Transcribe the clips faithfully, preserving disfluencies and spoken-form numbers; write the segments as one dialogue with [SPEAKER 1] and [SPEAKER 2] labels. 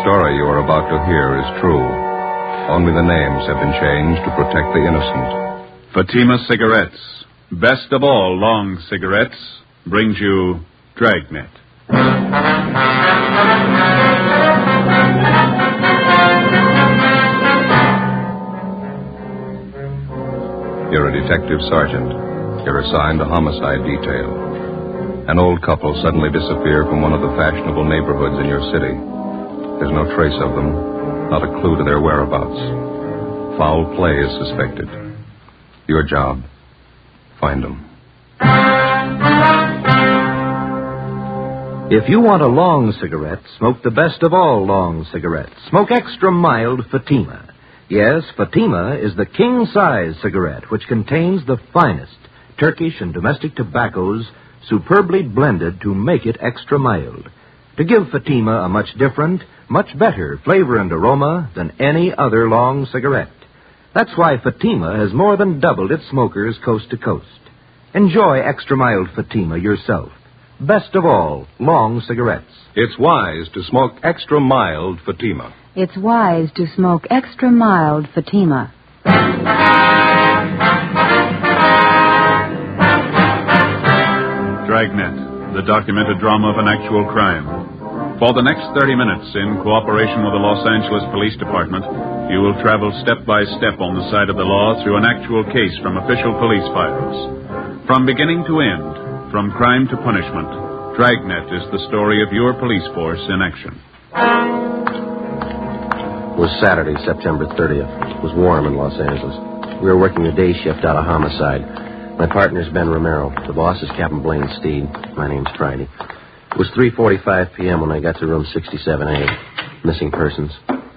[SPEAKER 1] story you are about to hear is true. Only the names have been changed to protect the innocent.
[SPEAKER 2] Fatima Cigarettes, best of all long cigarettes, brings you Dragnet.
[SPEAKER 1] You're a detective sergeant. You're assigned a homicide detail. An old couple suddenly disappear from one of the fashionable neighborhoods in your city. There's no trace of them, not a clue to their whereabouts. Foul play is suspected. Your job, find them.
[SPEAKER 3] If you want a long cigarette, smoke the best of all long cigarettes. Smoke extra mild Fatima. Yes, Fatima is the king-size cigarette, which contains the finest Turkish and domestic tobaccos superbly blended to make it extra mild, to give Fatima a much different, much better flavor and aroma than any other long cigarette. That's why Fatima has more than doubled its smokers coast to coast. Enjoy extra mild Fatima yourself. Best of all, long cigarettes.
[SPEAKER 1] It's wise to smoke extra mild Fatima.
[SPEAKER 4] It's wise to smoke extra mild Fatima.
[SPEAKER 2] Dragnet, the documented drama of an actual crime. For the next thirty minutes, in cooperation with the Los Angeles Police Department, you will travel step by step on the side of the law through an actual case from official police files. From beginning to end, from crime to punishment, Dragnet is the story of your police force in action.
[SPEAKER 5] It was Saturday, September thirtieth. It was warm in Los Angeles. We were working the day shift out of homicide. My partner's Ben Romero. The boss is Captain Blaine Steed. My name's Friday. It was three forty-five p.m. when I got to room sixty-seven A. Missing persons.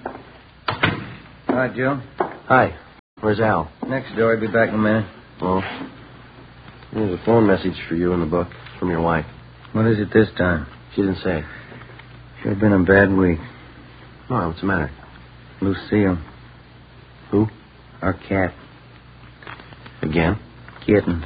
[SPEAKER 6] Hi, Joe.
[SPEAKER 5] Hi. Where's Al?
[SPEAKER 6] Next door. He'll be back in a minute.
[SPEAKER 5] Oh. There's a phone message for you in the book from your wife.
[SPEAKER 6] What is it this time?
[SPEAKER 5] She didn't say.
[SPEAKER 6] Sure been a bad week.
[SPEAKER 5] Oh, what's the matter?
[SPEAKER 6] Lucille.
[SPEAKER 5] Who?
[SPEAKER 6] Our cat.
[SPEAKER 5] Again?
[SPEAKER 6] Kittens.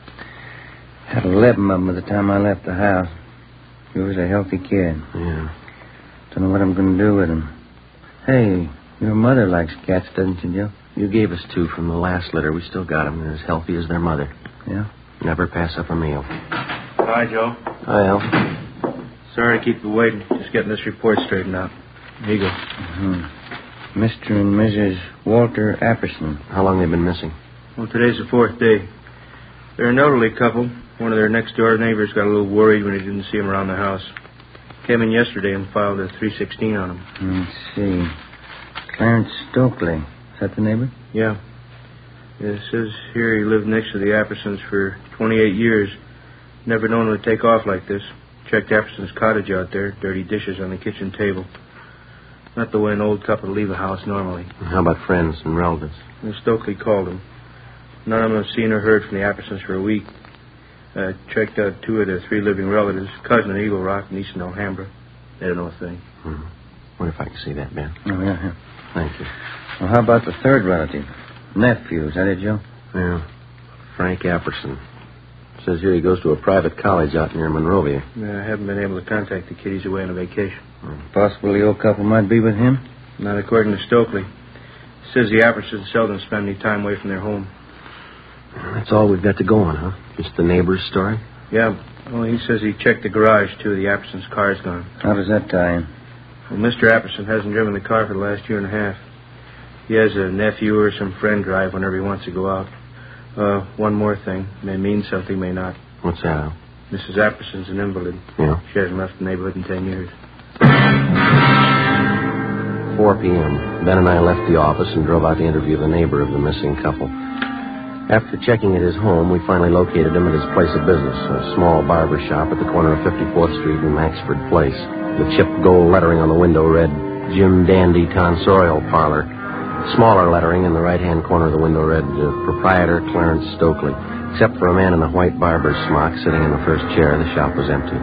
[SPEAKER 6] Had eleven of them by the time I left the house. He was a healthy kid.
[SPEAKER 5] Yeah.
[SPEAKER 6] Don't know what I'm going to do with him. Hey, your mother likes cats, doesn't she, Joe?
[SPEAKER 5] You gave us two from the last litter. We still got them. They're as healthy as their mother.
[SPEAKER 6] Yeah?
[SPEAKER 5] Never pass up a meal.
[SPEAKER 7] Hi, Joe.
[SPEAKER 5] Hi, Al.
[SPEAKER 7] Sorry to keep you waiting. Just getting this report straightened out. Here you go.
[SPEAKER 6] Mm-hmm. Mister and Missus Walter Apperson.
[SPEAKER 5] How long they been missing?
[SPEAKER 7] Well, today's the fourth day. They're an elderly couple. One of their next-door neighbors got a little worried when he didn't see them around the house. Came in yesterday and filed a three sixteen on them.
[SPEAKER 6] Let's see. Clarence Stokely. Is that the neighbor?
[SPEAKER 7] Yeah. It says here he lived next to the Appersons for twenty-eight years. Never known him to take off like this. Checked Apperson's cottage out there. Dirty dishes on the kitchen table. Not the way an old couple leave a house normally.
[SPEAKER 5] How about friends and relatives?
[SPEAKER 7] And Stokely called him. None of them have seen or heard from the Appersons for a week. Uh, checked out two of their three living relatives, cousin in Eagle Rock and East in Alhambra. They don't know a thing.
[SPEAKER 5] Mm-hmm. Wonder if I can see that, Ben.
[SPEAKER 6] Oh, yeah, yeah.
[SPEAKER 5] Thank you.
[SPEAKER 6] Well, how about the third relative? Nephew, is that it, Joe?
[SPEAKER 5] Yeah. Frank Apperson. Says here he goes to a private college out near Monrovia.
[SPEAKER 7] Yeah, I haven't been able to contact the kid. He's away on a vacation.
[SPEAKER 6] Mm. Possibly the old couple might be with him?
[SPEAKER 7] Not according to Stokely. Says the Appersons seldom spend any time away from their home.
[SPEAKER 5] That's all we've got to go on, huh? Just the neighbor's story?
[SPEAKER 7] Yeah. Well, he says he checked the garage, too. The Appersons' car's gone.
[SPEAKER 6] How does that tie in?
[SPEAKER 7] Well, Mister Apperson hasn't driven the car for the last year and a half. He has a nephew or some friend drive whenever he wants to go out. Uh, one more thing. May mean something, may not.
[SPEAKER 5] What's that, Al?
[SPEAKER 7] Missus Apperson's an invalid.
[SPEAKER 5] Yeah?
[SPEAKER 7] She hasn't left the neighborhood in ten years.
[SPEAKER 5] four p.m. Ben and I left the office and drove out to interview the neighbor of the missing couple. After checking at his home, we finally located him at his place of business, a small barber shop at the corner of fifty-fourth Street and Maxford Place. The chipped gold lettering on the window read, Jim Dandy Tonsorial Parlor. Smaller lettering in the right-hand corner of the window read, uh, Proprietor Clarence Stokely. Except for a man in a white barber's smock sitting in the first chair, the shop was empty.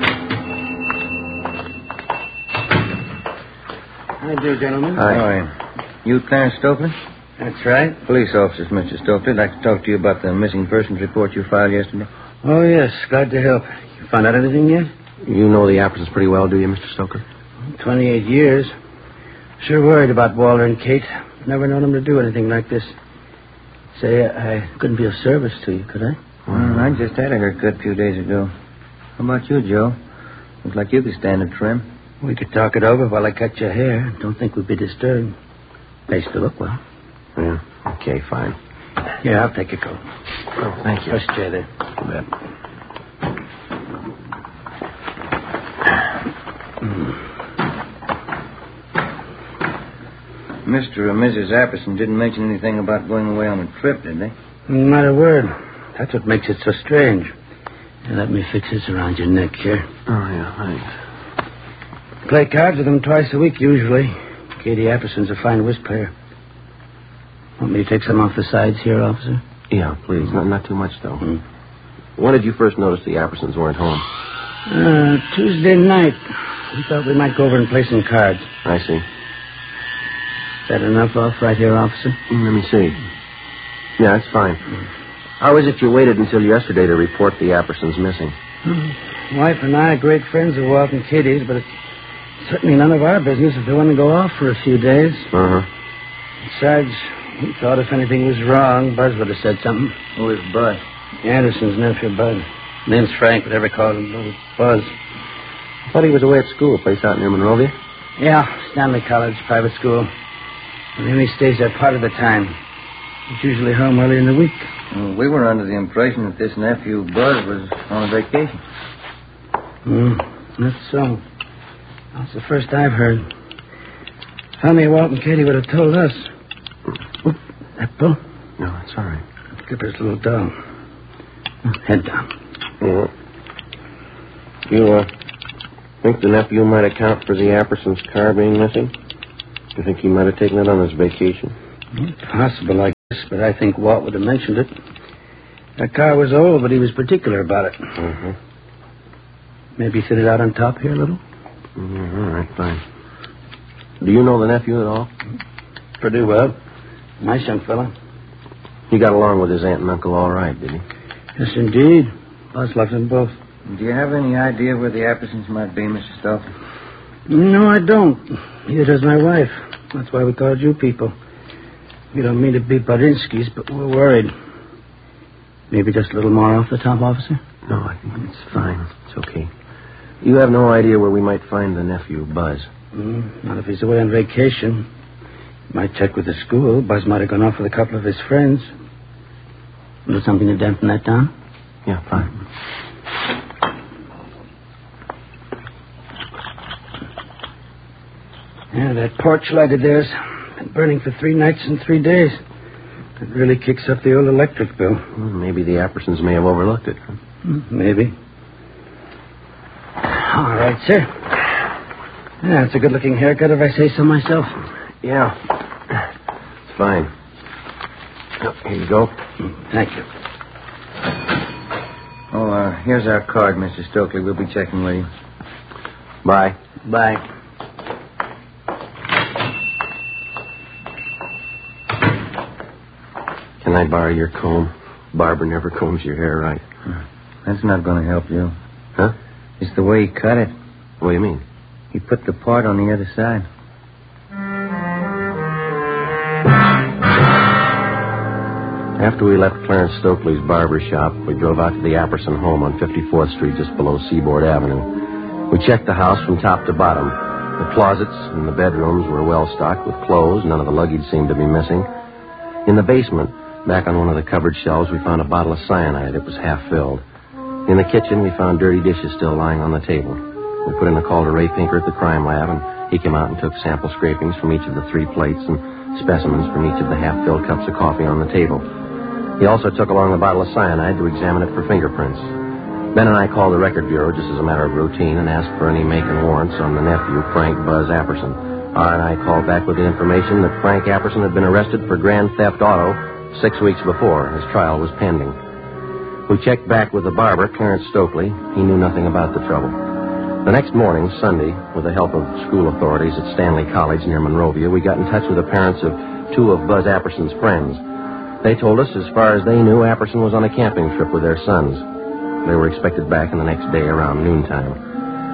[SPEAKER 8] Hi there, gentlemen.
[SPEAKER 6] Hi. Hi. You Clarence Stokely?
[SPEAKER 8] That's right.
[SPEAKER 6] Police officers, Mister Stokely. I'd like to talk to you about the missing persons report you filed yesterday.
[SPEAKER 8] Oh, yes. Glad to help. You found out anything yet?
[SPEAKER 5] You know the Appersons pretty well, do you, Mister Stoker?
[SPEAKER 8] Twenty-eight years. Sure worried about Walter and Kate. Never known them to do anything like this. Say, I couldn't be of service to you, could I?
[SPEAKER 6] Well, I just had a haircut a few days ago. How about you, Joe? Looks like you could stand a trim.
[SPEAKER 8] We could talk it over while I cut your hair. Don't think we'd be disturbed. Pays to look well.
[SPEAKER 5] Yeah, okay, fine.
[SPEAKER 8] Here, I'll take your coat.
[SPEAKER 5] Oh, thank you.
[SPEAKER 8] First chair there.
[SPEAKER 5] You bet.
[SPEAKER 6] Mister and Missus Apperson didn't mention anything about going away on a trip, did they?
[SPEAKER 8] Not a word. That's what makes it so strange. Now, let me fix this around your neck here.
[SPEAKER 5] Oh, yeah, thanks.
[SPEAKER 8] Play cards with them twice a week, usually. Katie Apperson's a fine whist player. Want me to take some off the sides here, officer?
[SPEAKER 5] Yeah, please. Not, not too much, though.
[SPEAKER 8] Hmm.
[SPEAKER 5] When did you first notice the Appersons weren't home?
[SPEAKER 8] Uh, Tuesday night. We thought we might go over and play some cards.
[SPEAKER 5] I see.
[SPEAKER 8] Is that enough off right here, officer?
[SPEAKER 5] Mm, let me see. Yeah, that's fine. How is it you waited until yesterday to report the Appersons missing?
[SPEAKER 8] Hmm. Wife and I are great friends of Walt and Katie's, but it's certainly none of our business if they want to go off for a few days.
[SPEAKER 5] Uh-huh.
[SPEAKER 8] Besides, we thought if anything was wrong, Buzz would have said something.
[SPEAKER 6] Who is Bud?
[SPEAKER 8] Anderson's nephew, Bud. Name's Frank, but everybody called him Buzz.
[SPEAKER 5] I thought he was away at school, a place out near Monrovia.
[SPEAKER 8] Yeah, Stanley College, private school. And then he stays there part of the time. He's usually home early in the week.
[SPEAKER 6] Well, we were under the impression that this nephew, Bud, was on vacation.
[SPEAKER 8] Hmm, that's so. That's the first I've heard. If only Walt and Katie would have told us. Oop, that Bill?
[SPEAKER 5] No, that's all right.
[SPEAKER 8] Skipper's little doll. Head down.
[SPEAKER 5] Yeah. You, uh, think the nephew might account for the Appersons' car being missing? Do you think he might have taken it on his vacation?
[SPEAKER 8] Possible, I guess, but I think Walt would have mentioned it. That car was old, but he was particular about it.
[SPEAKER 5] Mm-hmm.
[SPEAKER 8] Maybe sit it out on top here a little?
[SPEAKER 5] Mm, all right, fine. Do you know the nephew at all?
[SPEAKER 8] Pretty well. Nice young fella.
[SPEAKER 5] He got along with his aunt and uncle all right, did he?
[SPEAKER 8] Yes, indeed. Buzz loved them both.
[SPEAKER 6] Do you have any idea where the Appersons might be, Mister Stokely?
[SPEAKER 8] No, I don't. Neither does my wife. That's why we called you people. We don't mean to be Badinsky's, but we're worried. Maybe just a little more off the top, officer?
[SPEAKER 5] No, I think it's fine. It's okay. You have no idea where we might find the nephew, Buzz?
[SPEAKER 8] Mm, not if he's away on vacation. Might check with the school. Buzz might have gone off with a couple of his friends. Do something to dampen that down?
[SPEAKER 5] Yeah, fine.
[SPEAKER 8] Yeah, that porch light of theirs been burning for three nights and three days. It really kicks up the old electric bill.
[SPEAKER 5] Well, maybe the Appersons may have overlooked it.
[SPEAKER 8] Mm, maybe. All right, sir. Yeah, it's a good-looking haircut if I say so myself.
[SPEAKER 5] Yeah. It's fine. Oh, here you go.
[SPEAKER 8] Thank you.
[SPEAKER 6] Oh, uh, here's our card, Mister Stokely. We'll be checking with you.
[SPEAKER 5] Bye.
[SPEAKER 8] Bye.
[SPEAKER 5] Can I borrow your comb? Barbara never combs your hair right.
[SPEAKER 6] That's not going to help you.
[SPEAKER 5] Huh?
[SPEAKER 6] It's the way he cut it.
[SPEAKER 5] What do you mean?
[SPEAKER 6] He put the part on the other side.
[SPEAKER 5] After we left Clarence Stokely's barber shop, we drove out to the Apperson home on fifty-fourth Street, just below Seaboard Avenue. We checked the house from top to bottom. The closets and the bedrooms were well stocked with clothes. None of the luggage seemed to be missing. In the basement, back on one of the cupboard shelves, we found a bottle of cyanide. It was half filled. In the kitchen, we found dirty dishes still lying on the table. We put in a call to Ray Pinker at the crime lab, and he came out and took sample scrapings from each of the three plates and specimens from each of the half-filled cups of coffee on the table. He also took along a bottle of cyanide to examine it for fingerprints. Ben and I called the record bureau just as a matter of routine and asked for any make and warrants on the nephew, Frank Buzz Apperson. R and I called back with the information that Frank Apperson had been arrested for grand theft auto six weeks before. His trial was pending. We checked back with the barber, Clarence Stokely. He knew nothing about the trouble. The next morning, Sunday, with the help of school authorities at Stanley College near Monrovia, we got in touch with the parents of two of Buzz Apperson's friends. They told us, as far as they knew, Apperson was on a camping trip with their sons. They were expected back in the next day around noontime.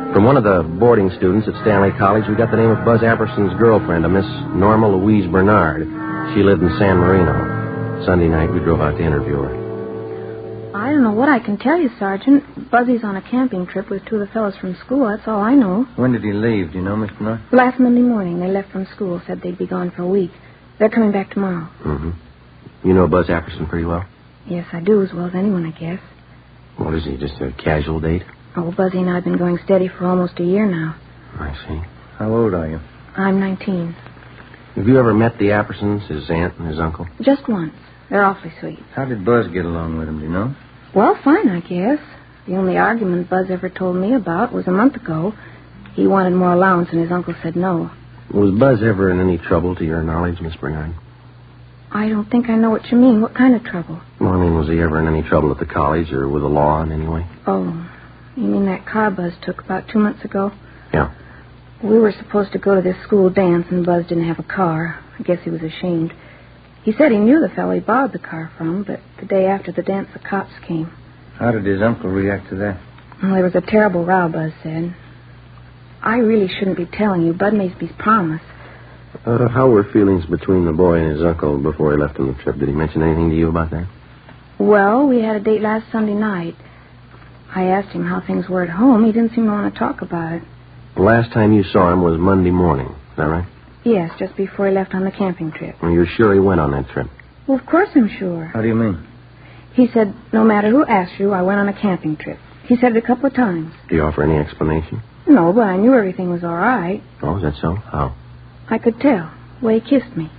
[SPEAKER 5] From one of the boarding students at Stanley College, we got the name of Buzz Apperson's girlfriend, a Miss Norma Louise Bernard. She lived in San Marino. Sunday night, we drove out to interview her.
[SPEAKER 9] I don't know what I can tell you, Sergeant. Buzzy's on a camping trip with two of the fellows from school. That's all I know.
[SPEAKER 6] When did he leave? Do you know, Mister North?
[SPEAKER 9] Last Monday morning. They left from school. Said they'd be gone for a week. They're coming back tomorrow.
[SPEAKER 5] Mm-hmm. You know Buzz Apperson pretty well?
[SPEAKER 9] Yes, I do, as well as anyone, I guess.
[SPEAKER 5] What is he, just a casual date?
[SPEAKER 9] Oh, Buzzy and I have been going steady for almost a year now.
[SPEAKER 5] I see.
[SPEAKER 6] How old are you?
[SPEAKER 9] I'm nineteen.
[SPEAKER 5] Have you ever met the Appersons, his aunt and his uncle?
[SPEAKER 9] Just once. They're awfully sweet.
[SPEAKER 6] How did Buzz get along with him, do you know?
[SPEAKER 9] Well, fine, I guess. The only argument Buzz ever told me about was a month ago. He wanted more allowance, and his uncle said no.
[SPEAKER 5] Was Buzz ever in any trouble, to your knowledge, Miss Bernard?
[SPEAKER 9] I don't think I know what you mean. What kind of trouble?
[SPEAKER 5] Well, I mean, was he ever in any trouble at the college or with the law in any way?
[SPEAKER 9] Oh, you mean that car Buzz took about two months ago?
[SPEAKER 5] Yeah.
[SPEAKER 9] We were supposed to go to this school dance, and Buzz didn't have a car. I guess he was ashamed. He said he knew the fellow he borrowed the car from, but the day after the dance, the cops came.
[SPEAKER 6] How did his uncle react to that?
[SPEAKER 9] Well, there was a terrible row, Buzz said. I really shouldn't be telling you. Bud Maceby's promise.
[SPEAKER 5] Uh, how were feelings between the boy and his uncle before he left on the trip? Did he mention anything to you about that?
[SPEAKER 9] Well, we had a date last Sunday night. I asked him how things were at home. He didn't seem to want to talk about it.
[SPEAKER 5] The last time you saw him was Monday morning. Is that right?
[SPEAKER 9] Yes, just before he left on the camping trip.
[SPEAKER 5] Well, you're sure he went on that trip?
[SPEAKER 9] Well, of course I'm sure.
[SPEAKER 6] How do you mean?
[SPEAKER 9] He said, no matter who asked you, I went on a camping trip. He said it a couple of times.
[SPEAKER 5] Do you offer any explanation?
[SPEAKER 9] No, but I knew everything was all right.
[SPEAKER 5] Oh, is that so? How?
[SPEAKER 9] I could tell. The way he kissed me.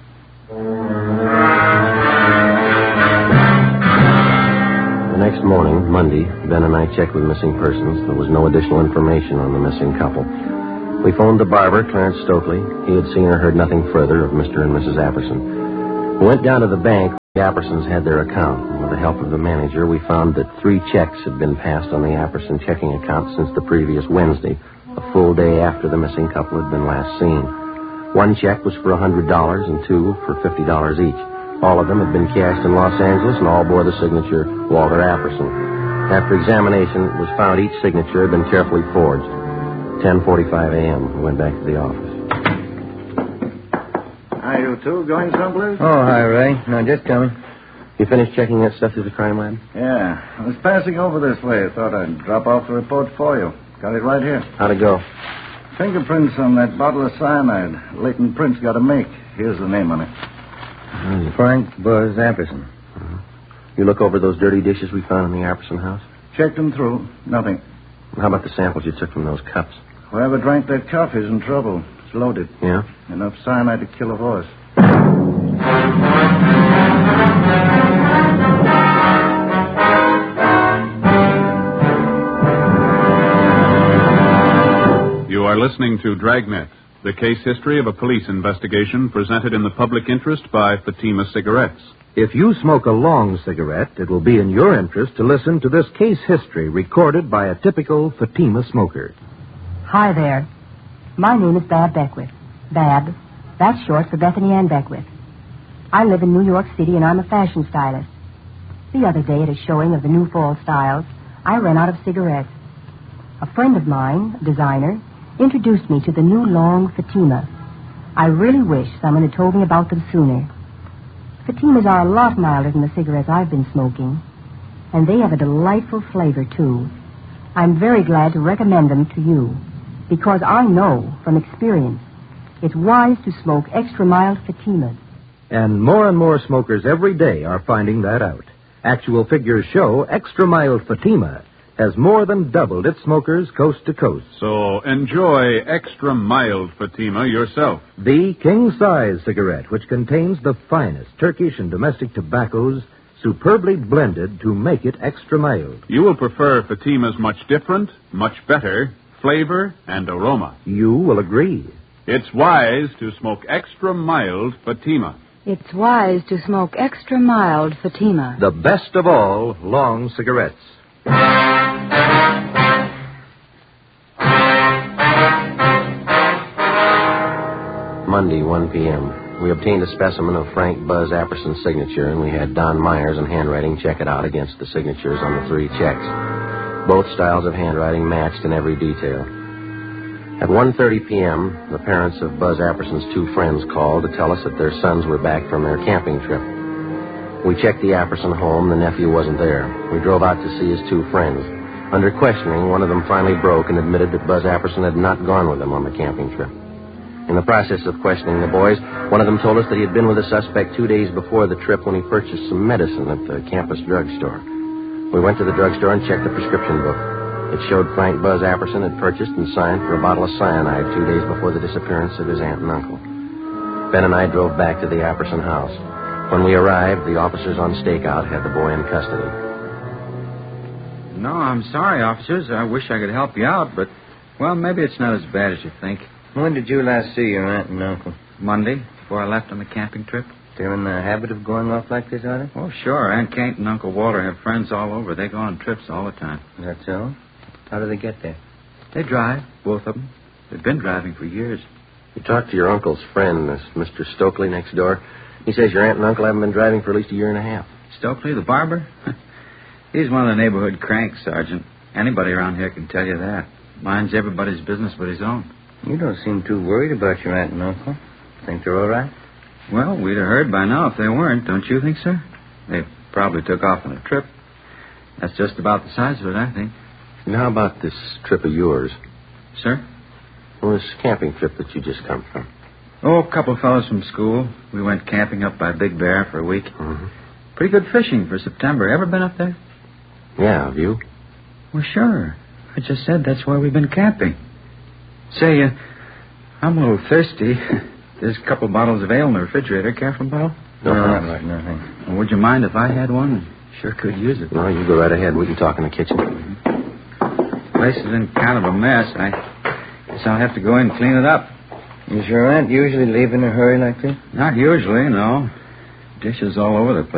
[SPEAKER 5] The next morning, Monday, Ben and I checked with missing persons. There was no additional information on the missing couple. We phoned the barber, Clarence Stokely. He had seen or heard nothing further of Mister and Missus Apperson. We went down to the bank. The Appersons had their account. And with the help of the manager, we found that three checks had been passed on the Apperson checking account since the previous Wednesday, a full day after the missing couple had been last seen. One check was for one hundred dollars and two for fifty dollars each. All of them had been cashed in Los Angeles and all bore the signature Walter Apperson. After examination, it was found each signature had been carefully forged. ten forty-five a.m. We went back to the office.
[SPEAKER 10] Hi, you two. Going someplace?
[SPEAKER 6] Oh, hi, Ray. No, just coming.
[SPEAKER 5] You finished checking that stuff through the crime lab?
[SPEAKER 10] Yeah. I was passing over this way. I thought I'd drop off the report for you. Got it right here.
[SPEAKER 5] How'd it go?
[SPEAKER 10] Fingerprints on that bottle of cyanide. Latent prints got to make. Here's the name on it.
[SPEAKER 6] Mm. Frank Buzz Apperson.
[SPEAKER 5] Uh-huh. You look over those dirty dishes we found in the Apperson house?
[SPEAKER 10] Checked them through. Nothing.
[SPEAKER 5] How about the samples you took from those cups?
[SPEAKER 10] Whoever drank that coffee's in trouble. It's loaded.
[SPEAKER 5] Yeah?
[SPEAKER 10] Enough cyanide to kill a horse.
[SPEAKER 2] You are listening to Dragnet, the case history of a police investigation presented in the public interest by Fatima Cigarettes.
[SPEAKER 3] If you smoke a long cigarette, it will be in your interest to listen to this case history recorded by a typical Fatima smoker.
[SPEAKER 11] Hi there. My name is Bab Beckwith. Bab, that's short for Bethany Ann Beckwith. I live in New York City and I'm a fashion stylist. The other day at a showing of the new fall styles, I ran out of cigarettes. A friend of mine, a designer, introduced me to the new long Fatima. I really wish someone had told me about them sooner. Fatimas are a lot milder than the cigarettes I've been smoking, and they have a delightful flavor, too. I'm very glad to recommend them to you, because I know from experience it's wise to smoke extra mild Fatimas.
[SPEAKER 3] And more and more smokers every day are finding that out. Actual figures show extra mild Fatima has more than doubled its smokers coast to coast.
[SPEAKER 2] So enjoy extra mild Fatima yourself.
[SPEAKER 3] The king-size cigarette, which contains the finest Turkish and domestic tobaccos superbly blended to make it extra mild.
[SPEAKER 2] You will prefer Fatima's much different, much better flavor and aroma.
[SPEAKER 3] You will agree.
[SPEAKER 2] It's wise to smoke extra mild Fatima.
[SPEAKER 4] It's wise to smoke extra mild Fatima.
[SPEAKER 3] The best of all long cigarettes.
[SPEAKER 5] Monday, one p.m. We obtained a specimen of Frank Buzz Apperson's signature, and we had Don Myers in handwriting check it out against the signatures on the three checks. Both styles of handwriting matched in every detail. At one thirty p.m., the parents of Buzz Apperson's two friends called to tell us that their sons were back from their camping trip. We checked the Apperson home. The nephew wasn't there. We drove out to see his two friends. Under questioning, one of them finally broke and admitted that Buzz Apperson had not gone with them on the camping trip. In the process of questioning the boys, one of them told us that he had been with the suspect two days before the trip when he purchased some medicine at the campus drugstore. We went to the drugstore and checked the prescription book. It showed Frank Buzz Apperson had purchased and signed for a bottle of cyanide two days before the disappearance of his aunt and uncle. Ben and I drove back to the Apperson house. When we arrived, the officers on stakeout had the boy in custody.
[SPEAKER 12] No, I'm sorry, officers. I wish I could help you out, but, well, maybe it's not as bad as you think.
[SPEAKER 6] When did you last see your aunt and uncle?
[SPEAKER 12] Monday, before I left on the camping trip.
[SPEAKER 6] They're in the habit of going off like this, are they?
[SPEAKER 12] Oh, sure. Aunt Kate and Uncle Walter have friends all over. They go on trips all the time.
[SPEAKER 6] Is that so? How do they get there?
[SPEAKER 12] They drive, both of them. They've been driving for years.
[SPEAKER 5] You talked to your uncle's friend, this Mister Stokely next door. He says your aunt and uncle haven't been driving for at least a year and a half.
[SPEAKER 12] Stokely, the barber? He's one of the neighborhood cranks, Sergeant. Anybody around here can tell you that. Minds everybody's business but his own.
[SPEAKER 6] You don't seem too worried about your aunt and uncle. Think they're all right?
[SPEAKER 12] Well, we'd have heard by now if they weren't, don't you think, sir? They probably took off on a trip. That's just about the size of it, I think.
[SPEAKER 5] And how about this trip of yours?
[SPEAKER 12] Sir?
[SPEAKER 5] Well, this camping trip that you just come from.
[SPEAKER 12] Oh, a couple of fellows from school. We went camping up by Big Bear for a week.
[SPEAKER 5] Mm-hmm.
[SPEAKER 12] Pretty good fishing for September. Ever been up there?
[SPEAKER 5] Yeah, have you?
[SPEAKER 12] Well, sure. I just said that's why we've been camping. Say, uh, I'm a little thirsty. There's a couple of bottles of ale in the refrigerator. Care for a bottle?
[SPEAKER 5] No,
[SPEAKER 6] no,
[SPEAKER 5] thanks.
[SPEAKER 6] no, nothing.
[SPEAKER 12] Well, would you mind if I had one? Sure could use it.
[SPEAKER 5] No, you go right ahead. We can talk in the kitchen.
[SPEAKER 12] The place is in kind of a mess. I guess I'll have to go in and clean it up.
[SPEAKER 6] Does your aunt usually leave in a hurry like this?
[SPEAKER 12] Not usually, no. Dishes all over the place.